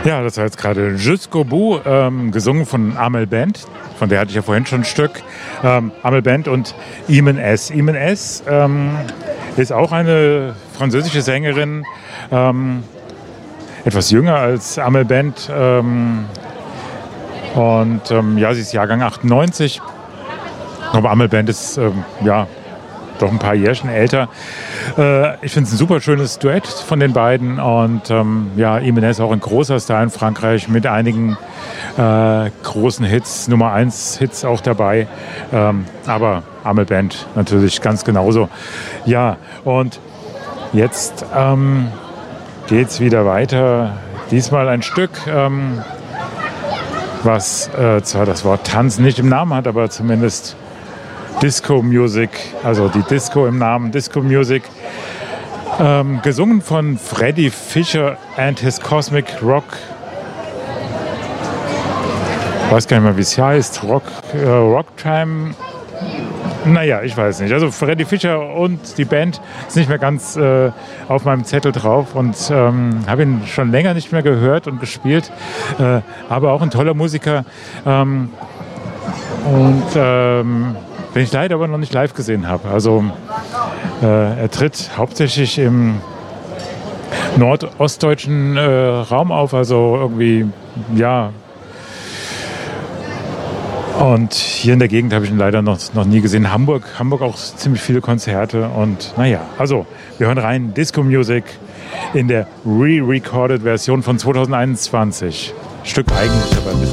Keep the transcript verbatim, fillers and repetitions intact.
Ja, das war jetzt gerade Jusqu'au bout, ähm, gesungen von Amel Bent. Von der hatte ich ja vorhin schon ein Stück. Ähm, Amel Bent und Imen S. Imen S. Ähm, ist auch eine französische Sängerin, ähm, etwas jünger als Amel Bent. Ähm, und ähm, ja, sie ist Jahrgang achtundneunzig. Aber Amel Bent ist ähm, ja doch ein paar Jährchen älter. Äh, ich finde es ein super schönes Duett von den beiden. Und ähm, ja, Imen S. auch ein großer Star in Frankreich mit einigen äh, großen Hits, Nummer eins Hits auch dabei. Ähm, aber Amel Bent natürlich ganz genauso. Ja, und jetzt ähm, geht es wieder weiter. Diesmal ein Stück, ähm, was äh, zwar das Wort Tanz nicht im Namen hat, aber zumindest Disco Music, also die Disco im Namen, Disco Music, ähm, gesungen von Freddie Fisher and his Cosmic Rock. Ich weiß gar nicht mehr, wie es heißt. Rock, äh, Rocktime. Naja, ich weiß nicht. Also Freddie Fisher und die Band ist nicht mehr ganz äh, auf meinem Zettel drauf und ähm, habe ihn schon länger nicht mehr gehört und gespielt. Äh, aber auch ein toller Musiker. Ähm, und ähm, den ich leider aber noch nicht live gesehen habe. Also äh, er tritt hauptsächlich im nordostdeutschen äh, Raum auf, also irgendwie, ja. Und hier in der Gegend habe ich ihn leider noch, noch nie gesehen. Hamburg, Hamburg auch ziemlich viele Konzerte und naja, also wir hören rein, Disco Music in der re-recorded Version von zweitausendeinundzwanzig. Stück eigentlich, aber ein bisschen